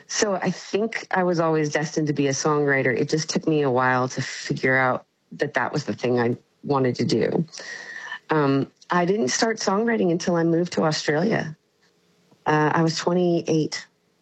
So I think I was always destined to be a songwriter. It just took me a while to figure out that that was the thing I wanted to do. I didn't start songwriting until I moved to Australia. I was 28.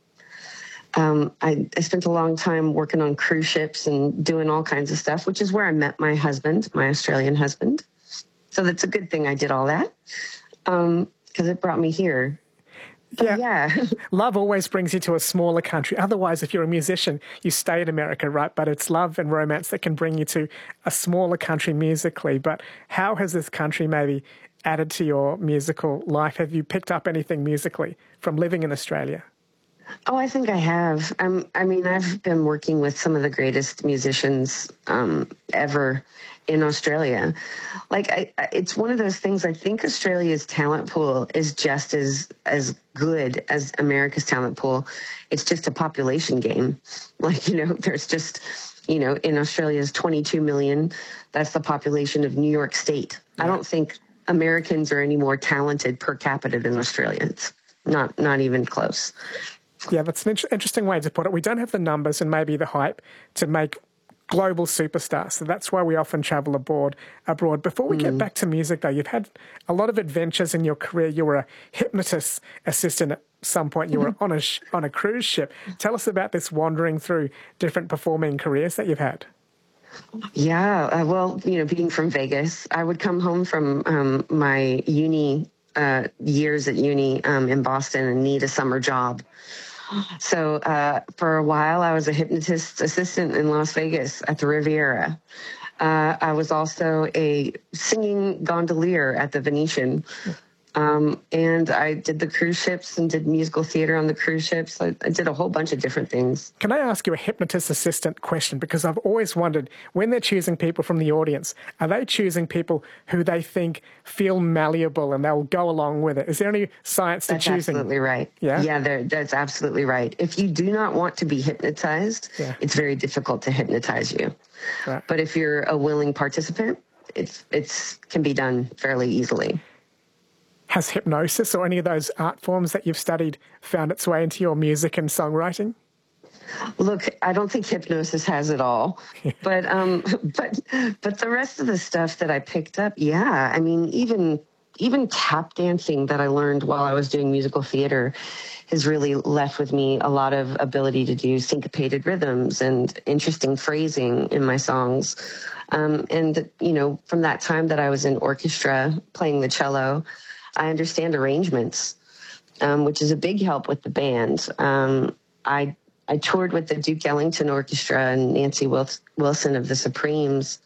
I spent a long time working on cruise ships and doing all kinds of stuff, which is where I met my husband, my Australian husband. So that's a good thing I did all that, because it brought me here. But yeah. Love always brings you to a smaller country. Otherwise, if you're a musician, you stay in America, right? But it's love and romance that can bring you to a smaller country musically. But how has this country maybe added to your musical life? Have you picked up anything musically from living in Australia? Oh, I think I have. I mean, I've been working with some of the greatest musicians ever in Australia. Like, it's one of those things. I think Australia's talent pool is just as good as America's talent pool. It's just a population game. Like, there's just, in Australia's 22 million, that's the population of New York State. Yeah. I don't think Americans are any more talented per capita than Australians. Not even close. Yeah, that's an interesting way to put it. We don't have the numbers and maybe the hype to make global superstars. So that's why we often travel abroad. Before we get back to music, though, you've had a lot of adventures in your career. You were a hypnotist assistant at some point. You were on a cruise ship. Tell us about this wandering through different performing careers that you've had. Yeah, well, being from Vegas, I would come home from my uni years at uni in Boston and need a summer job. So for a while, I was a hypnotist assistant in Las Vegas at the Riviera. I was also a singing gondolier at the Venetian. And I did the cruise ships and did musical theater on the cruise ships. I did a whole bunch of different things. Can I ask you a hypnotist assistant question? Because I've always wondered, when they're choosing people from the audience, are they choosing people who they think feel malleable and they'll go along with it? Is there any science to choosing? That's absolutely right. Yeah, that's absolutely right. If you do not want to be hypnotized, it's very difficult to hypnotize you. Right. But if you're a willing participant, it can be done fairly easily. Has hypnosis or any of those art forms that you've studied found its way into your music and songwriting? Look, I don't think hypnosis has it all, but the rest of the stuff that I picked up, yeah. I mean, even tap dancing that I learned while I was doing musical theater has really left with me a lot of ability to do syncopated rhythms and interesting phrasing in my songs. And from that time that I was in orchestra playing the cello, I understand arrangements, which is a big help with the band. I toured with the Duke Ellington Orchestra and Nancy Wilson of the Supremes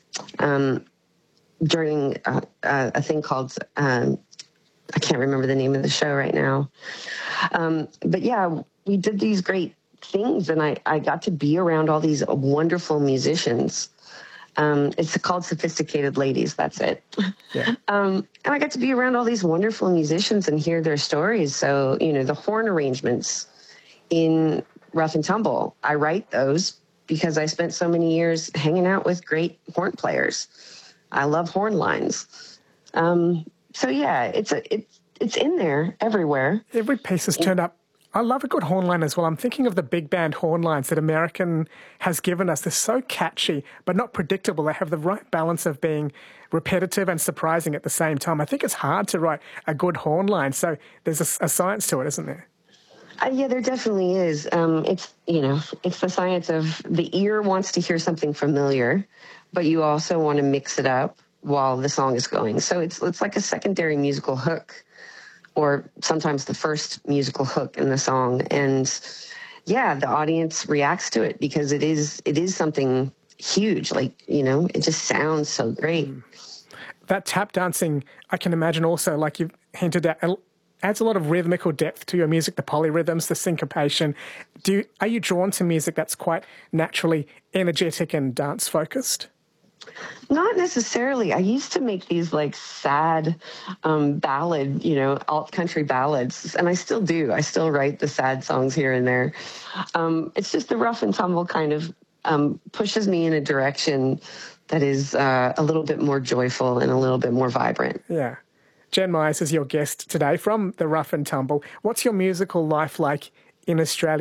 during a thing called, I can't remember the name of the show right now. But yeah, we did these great things, and I got to be around all these wonderful musicians. It's called Sophisticated Ladies. That's it. Yeah. And I got to be around all these wonderful musicians and hear their stories. So, the horn arrangements in Rough and Tumble, I write those because I spent so many years hanging out with great horn players. I love horn lines. So yeah, it's in there everywhere. Every piece has turned up. I love a good horn line as well. I'm thinking of the big band horn lines that American has given us. They're so catchy, but not predictable. They have the right balance of being repetitive and surprising at the same time. I think it's hard to write a good horn line. So there's a science to it, isn't there? Yeah, there definitely is. It's the science of the ear wants to hear something familiar, but you also want to mix it up while the song is going. So it's like a secondary musical hook, or sometimes the first musical hook in the song. And yeah, the audience reacts to it because it is something huge. Like, it just sounds so great. That tap dancing, I can imagine also, like you've hinted at, adds a lot of rhythmical depth to your music, the polyrhythms, the syncopation. Are you drawn to music that's quite naturally energetic and dance focused? Not necessarily. I used to make these sad ballad, alt country ballads, and I still do. I still write the sad songs here and there. It's just the Rough and Tumble kind of pushes me in a direction that is a little bit more joyful and a little bit more vibrant. Yeah. Jen Myers is your guest today from the Rough and Tumble. What's your musical life like in Australia?